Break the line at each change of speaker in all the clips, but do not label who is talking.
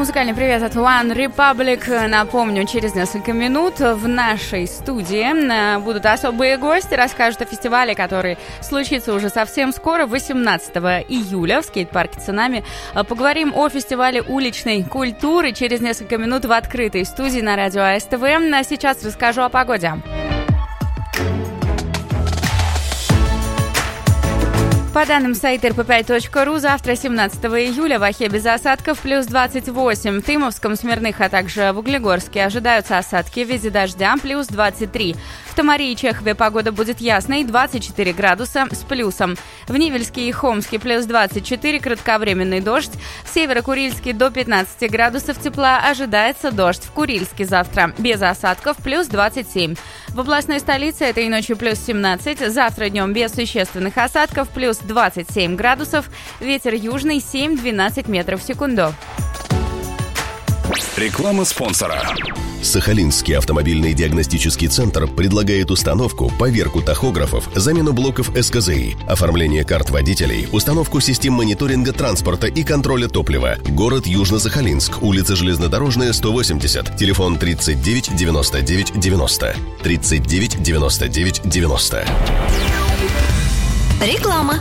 Музыкальный привет от One Republic. Напомню, через несколько минут в нашей студии будут особые гости, расскажут о фестивале, который случится уже совсем скоро, 18 июля в скейт-парке «Цунами». Поговорим о фестивале уличной культуры через несколько минут в открытой студии на радио АСТВ. А сейчас расскажу о погоде. По данным сайта rp5.ru, завтра, 17 июля, в Ахе без осадков плюс 28. В Тымовском, Смирных, а также в Углегорске ожидаются осадки в виде дождя плюс 23. В Томари и Чехове погода будет ясной, 24 градуса с плюсом. В Невельске и Хомске плюс 24, кратковременный дождь. В Северо-Курильске до 15 градусов тепла ожидается дождь. В Курильске завтра без осадков плюс 27. В областной столице этой ночью плюс 17. Завтра днем без существенных осадков плюс 27 градусов. Ветер южный 7-12 метров в секунду.
Реклама спонсора.
Сахалинский автомобильный диагностический центр предлагает установку, поверку тахографов, замену блоков СКЗИ, оформление карт водителей, установку систем мониторинга транспорта и контроля топлива. Город Южно-Сахалинск, улица Железнодорожная, 180, телефон 39 99 90. 39 99 90.
Реклама.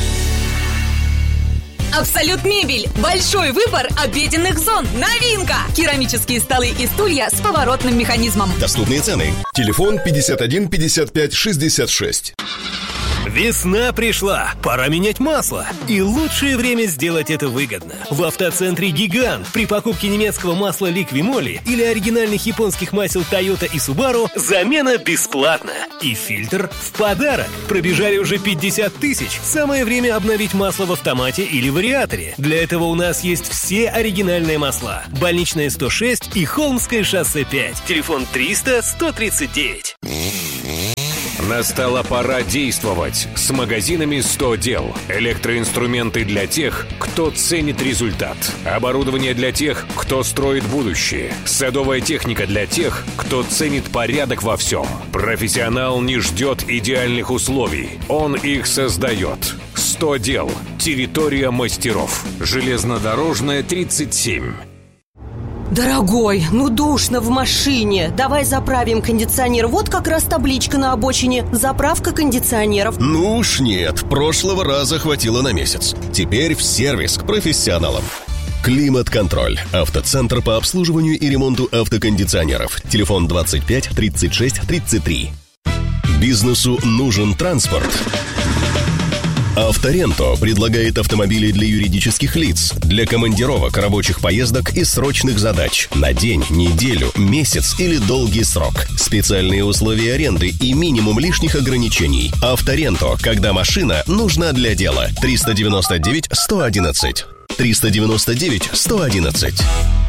Абсолют мебель. Большой выбор обеденных зон. Новинка. Керамические столы и стулья с поворотным механизмом.
Доступные цены.
Телефон 51 55 66.
Весна пришла, пора менять масло. И лучшее время сделать это выгодно. В автоцентре «Гигант» при покупке немецкого масла «Ликвимоли» или оригинальных японских масел «Тойота» и «Субару» замена бесплатна. И фильтр в подарок. Пробежали уже 50 тысяч. Самое время обновить масло в автомате или вариаторе. Для этого у нас есть все оригинальные масла. Больничная 106 и Холмское шоссе 5. Телефон 300 139.
Настала пора действовать с магазинами 100 дел. Электроинструменты для тех, кто ценит результат. Оборудование для тех, кто строит будущее. Садовая техника для тех, кто ценит порядок во всем. Профессионал не ждет идеальных условий. Он их создает. 100 дел. Территория мастеров. Железнодорожная, 37.
Дорогой, ну душно в машине. Давай заправим кондиционер. Вот как раз табличка на обочине. Заправка кондиционеров.
Ну уж нет, прошлого раза хватило на месяц. Теперь в сервис к профессионалам. Климат-контроль. Автоцентр по обслуживанию и ремонту автокондиционеров. Телефон 25 36 33. Бизнесу нужен транспорт. Авторенто предлагает автомобили для юридических лиц, для командировок, рабочих поездок и срочных задач на день, неделю, месяц или долгий срок. Специальные условия аренды и минимум лишних ограничений. Авторенто, когда машина нужна для дела. 399 111. 399 111.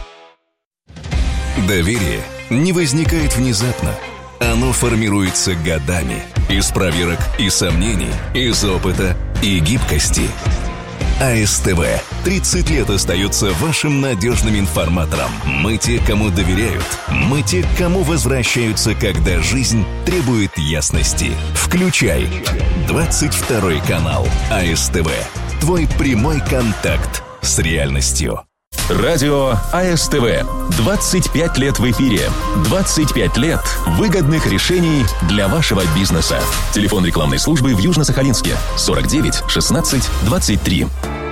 Доверие не возникает внезапно. Оно формируется годами. Из проверок и сомнений, из опыта и гибкости. АСТВ 30 лет остается вашим надежным информатором. Мы те, кому доверяют. Мы те, к кому возвращаются, когда жизнь требует ясности. Включай 22 канал АСТВ. Твой прямой контакт с реальностью.
Радио АСТВ. 25 лет в эфире. 25 лет выгодных решений для вашего бизнеса. Телефон рекламной службы в Южно-Сахалинске 49 16 23.